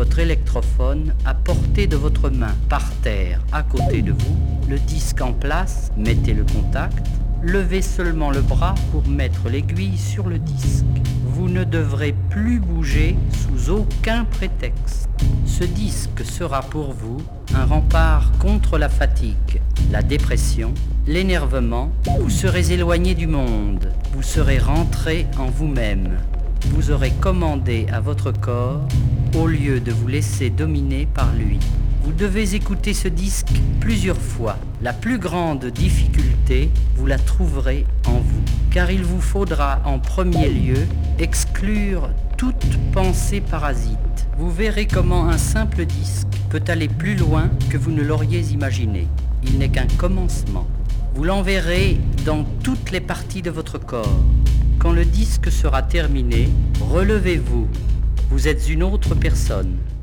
votre électrophone à portée de votre main, par terre, à côté de vous, le disque en place, mettez le contact, levez seulement le bras pour mettre l'aiguille sur le disque. Vous ne devrez plus bouger sous aucun prétexte. Ce disque sera pour vous un rempart contre la fatigue, la dépression, l'énervement. Vous serez éloigné du monde, vous serez rentré en vous-même. Vous aurez commandé à votre corps au lieu de vous laisser dominer par lui. Vous devez écouter ce disque plusieurs fois. La plus grande difficulté, vous la trouverez en vous, car il vous faudra en premier lieu exclure toute pensée parasite. Vous verrez comment un simple disque peut aller plus loin que vous ne l'auriez imaginé. Il n'est qu'un commencement. Vous l'enverrez dans toutes les parties de votre corps. Quand le disque sera terminé, relevez-vous. Vous êtes une autre personne.